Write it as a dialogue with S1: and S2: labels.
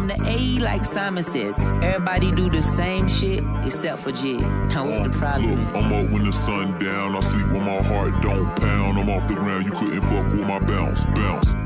S1: from the A like Simon says. Everybody do the same shit except for Jid. Now what the problem
S2: look,
S1: is?
S2: I'm up when the sun down. I sleep when my heart don't pound. I'm off the ground, you couldn't fuck with my bounce.